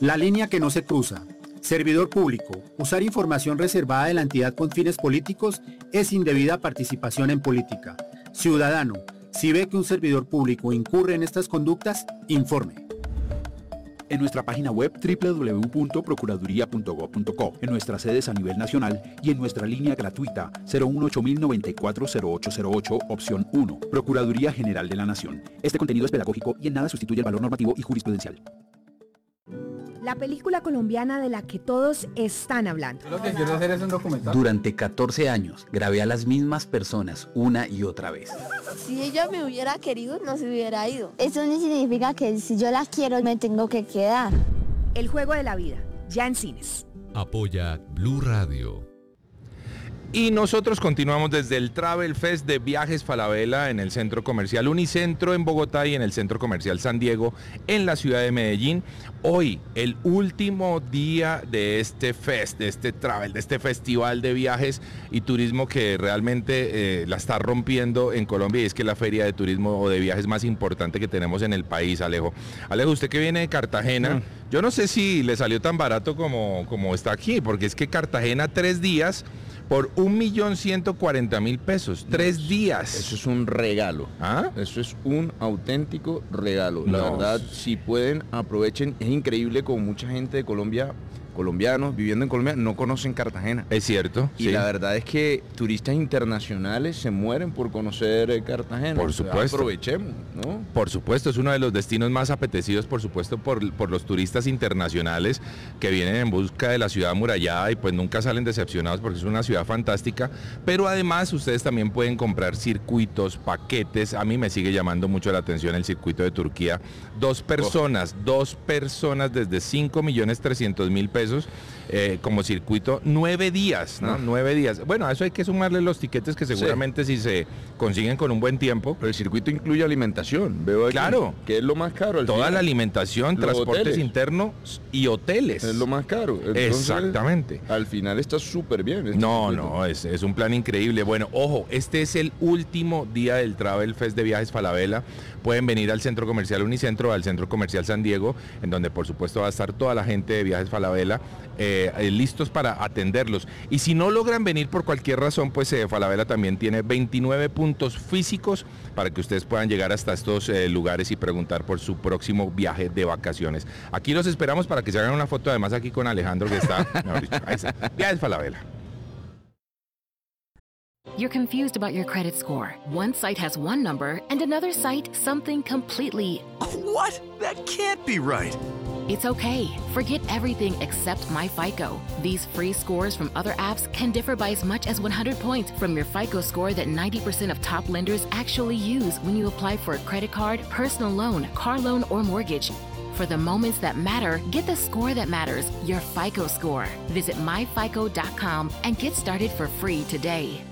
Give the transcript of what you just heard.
La línea que no se cruza. Servidor público. Usar información reservada de la entidad con fines políticos es indebida participación en política. Ciudadano, si ve que un servidor público incurre en estas conductas, informe. En nuestra página web www.procuraduría.gov.co, en nuestras sedes a nivel nacional y en nuestra línea gratuita 018-094-0808, opción 1, Procuraduría General de la Nación. Este contenido es pedagógico y en nada sustituye el valor normativo y jurisprudencial. La película colombiana de la que todos están hablando. Lo que quiero hacer es un documental. Durante 14 años grabé a las mismas personas una y otra vez. Si ella me hubiera querido, no se hubiera ido. Eso no significa que si yo la quiero, me tengo que quedar. El juego de la vida, ya en cines. Apoya Blue Radio. Y nosotros continuamos desde el Travel Fest de Viajes Falabella en el Centro Comercial Unicentro en Bogotá y en el Centro Comercial San Diego en la ciudad de Medellín. Hoy, el último día de este fest, de este travel, de este festival de viajes y turismo que realmente la está rompiendo en Colombia, y es que es la feria de turismo o de viajes más importante que tenemos en el país, Alejo. Alejo, usted que viene de Cartagena, yo no sé si le salió tan barato como está aquí, porque es que Cartagena 3 días... por 1.140.000 pesos, 3 días. Eso es un regalo. ¿Ah? Eso es un auténtico regalo. La No. verdad, si pueden, aprovechen. Es increíble como mucha gente de Colombia, colombianos viviendo en Colombia, no conocen Cartagena. Es cierto. Y sí. la verdad es que turistas internacionales se mueren por conocer Cartagena. Por O sea, supuesto. aprovechemos, ¿no? Por supuesto, es uno de los destinos más apetecidos, por supuesto, por los turistas internacionales que vienen en busca de la ciudad amurallada y pues nunca salen decepcionados porque es una ciudad fantástica. Pero además ustedes también pueden comprar circuitos, paquetes. A mí me sigue llamando mucho la atención el circuito de Turquía. Dos personas desde 5.300.000 pesos como circuito, 9 días, ¿no? 9 días. Bueno, a eso hay que sumarle los tiquetes que seguramente si se consiguen con un buen tiempo. Pero el circuito incluye alimentación, veo aquí. Claro. Que es lo más caro. al Toda final. la alimentación, Los transportes hoteles. internos y hoteles. Es lo más caro. Entonces, Exactamente. Al final está súper bien. este No, circuito. no, es un plan increíble. Bueno, ojo, este es el último día del Travel Fest de Viajes Falabella. Pueden venir al Centro Comercial Unicentro o al Centro Comercial San Diego, en donde por supuesto va a estar toda la gente de Viajes Falabella listos para atenderlos. Y si no logran venir por cualquier razón, pues Falabella también tiene 29 puntos físicos para que ustedes puedan llegar hasta estos lugares y preguntar por su próximo viaje de vacaciones. Aquí los esperamos para que se hagan una foto, además aquí con Alejandro que está, mejor dicho, ahí está, Viajes Falabella. You're confused about your credit score. One site has one number and another site something completely... What? That can't be right. It's okay. Forget everything except MyFICO. These free scores from other apps can differ by as much as 100 points from your FICO score that 90% of top lenders actually use when you apply for a credit card, personal loan, car loan, or mortgage. For the moments that matter, get the score that matters, your FICO score. Visit myfico.com and get started for free today.